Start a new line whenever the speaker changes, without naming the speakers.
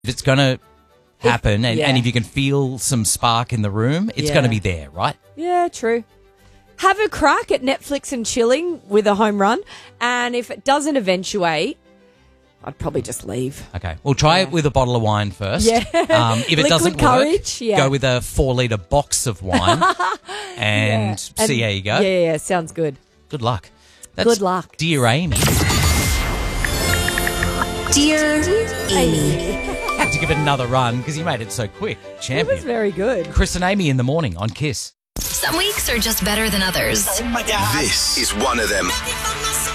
If it's going to happen and
yeah.
if you can feel some spark in the room, it's
Yeah.
going to be there, right?
Yeah, true. Have a crack at Netflix and chilling with a home run. And if it doesn't eventuate, I'd probably just leave.
Okay. We'll try it with a bottle of wine first.
Yeah.
If it
Liquid
doesn't
courage,
work,
yeah.
go with a 4-litre box of wine and see how you go.
Yeah, sounds good.
Good luck. That's
Good luck.
Dear Amy.
Dear Amy.
Had to give it another run because you made it so quick.
It was
Champion.
very good.
Chris and Amy in the morning on Kiss.
Some weeks are just better than others.
This is one of them.